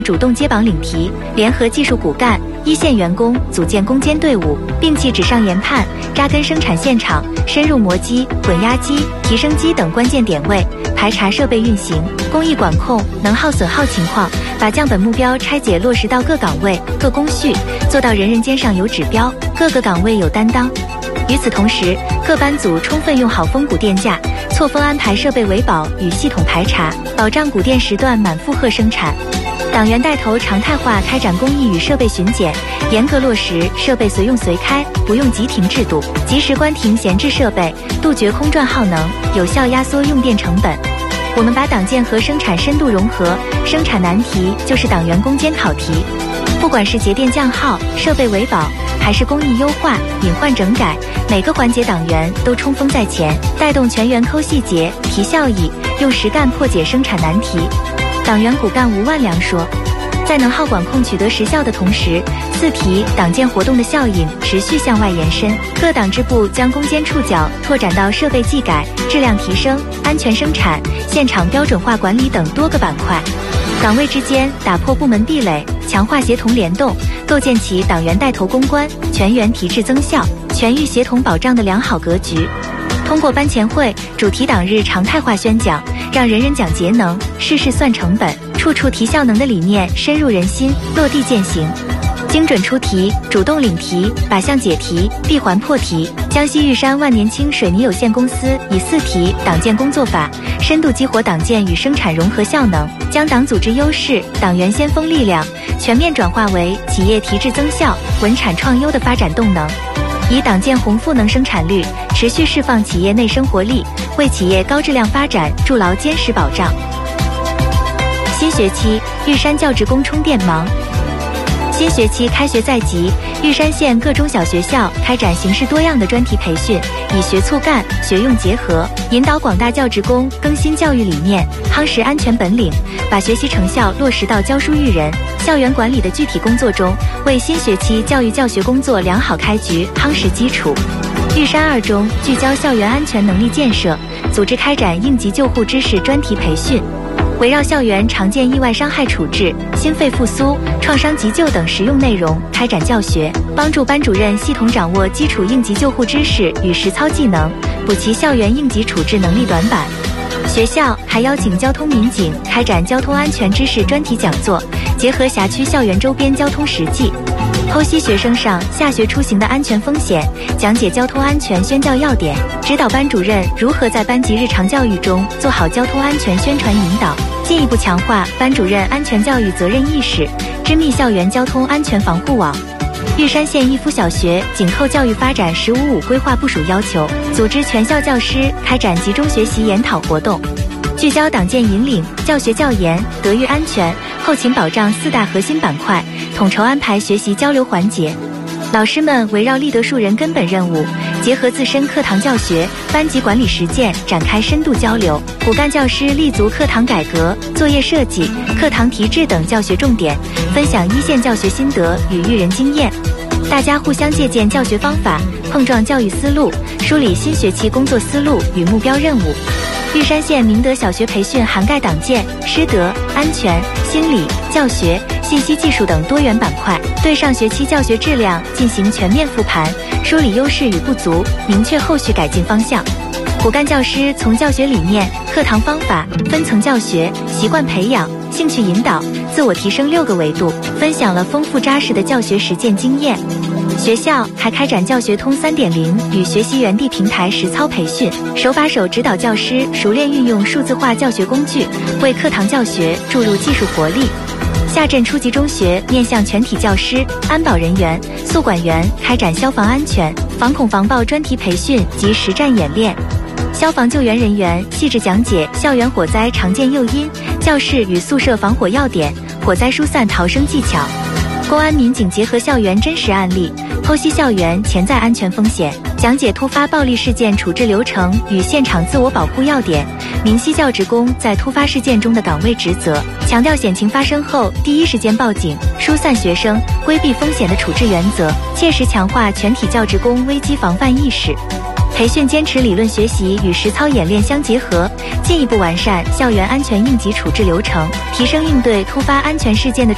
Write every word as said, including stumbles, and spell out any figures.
主动接榜领提，联合技术骨干、一线员工组建攻坚队伍，摒弃纸上研判，扎根生产现场，深入磨机、混压机、提升机等关键点位，排查设备运行、工艺管控、能耗损耗情况，把降本目标拆解落实到各岗位、各工序，做到人人肩上有指标，各个岗位有担当。与此同时，各班组充分用好峰谷电价，错峰安排设备维保与系统排查，保障谷电时段满负荷生产。党员带头常态化开展工艺与设备巡检，严格落实设备随用随开、不用急停制度，及时关停闲置设备，杜绝空转耗能，有效压缩用电成本。我们把党建和生产深度融合，生产难题就是党员攻坚考题。不管是节电降耗、设备维保，还是工艺优化、隐患整改，每个环节党员都冲锋在前，带动全员抠细节、提效益，用实干破解生产难题。党员骨干吴万良说，在能耗管控取得实效的同时，四提党建活动的效应持续向外延伸，各党支部将攻坚触角拓展到设备技改、质量提升、安全生产、现场标准化管理等多个板块。岗位之间打破部门壁垒，强化协同联动，构建起党员带头攻关、全员提质增效、全域协同保障的良好格局。通过班前会、主题党日常态化宣讲，让人人讲节能、事事算成本、处处提效能的理念深入人心，落地践行。精准出题，主动领题，靶向解题，闭环破题。江西玉山万年青水泥有限公司以四题党建工作法，深度激活党建与生产融合效能，将党组织优势、党员先锋力量全面转化为企业提质增效、稳产创优的发展动能。以党建宏赋能生产率，持续释放企业内生活力，为企业高质量发展筑牢坚实保障。新学期，玉山教职工充电忙。新学期开学在即，玉山县各中小学校开展形式多样的专题培训，以学促干、学用结合，引导广大教职工更新教育理念，夯实安全本领，把学习成效落实到教书育人、校园管理的具体工作中，为新学期教育教学工作良好开局夯实基础。玉山二中聚焦校园安全能力建设，组织开展应急救护知识专题培训，围绕校园常见意外伤害处置、心肺复苏、创伤急救等实用内容开展教学，帮助班主任系统掌握基础应急救护知识与实操技能，补齐校园应急处置能力短板。学校还邀请交通民警开展交通安全知识专题讲座，结合辖区校园周边交通实际，剖析学生上下学出行的安全风险，讲解交通安全宣教要点，指导班主任如何在班级日常教育中做好交通安全宣传引导，进一步强化班主任安全教育责任意识，织密校园交通安全防护网。玉山县逸夫小学紧扣教育发展“十五五”规划部署要求，组织全校教师开展集中学习研讨活动，聚焦党建引领、教学教研、德育安全、后勤保障四大核心板块，统筹安排学习交流环节。老师们围绕立德树人根本任务，结合自身课堂教学、班级管理实践展开深度交流，骨干教师立足课堂改革、作业设计、课堂提质等教学重点，分享一线教学心得与育人经验。大家互相借鉴教学方法，碰撞教育思路，梳理新学期工作思路与目标任务。玉山县明德小学培训涵盖党建、师德、安全、心理、教学、信息技术等多元板块，对上学期教学质量进行全面复盘，梳理优势与不足，明确后续改进方向。骨干教师从教学理念、课堂方法、分层教学、习惯培养、兴趣引导、自我提升六个维度，分享了丰富扎实的教学实践经验。学校还开展教学通 三点零 与学习园地平台实操培训，手把手指导教师熟练运用数字化教学工具，为课堂教学注入技术活力。下镇初级中学面向全体教师、安保人员、宿管员开展消防安全、防恐防爆专题培训及实战演练，消防救援人员细致讲解校园火灾常见诱因、教室与宿舍防火要点、火灾疏散逃生技巧。公安民警结合校园真实案例，剖析校园潜在安全风险，讲解突发暴力事件处置流程与现场自我保护要点，明晰教职工在突发事件中的岗位职责，强调险情发生后第一时间报警、疏散学生、规避风险的处置原则，切实强化全体教职工危机防范意识。培训坚持理论学习与实操演练相结合，进一步完善校园安全应急处置流程，提升应对突发安全事件的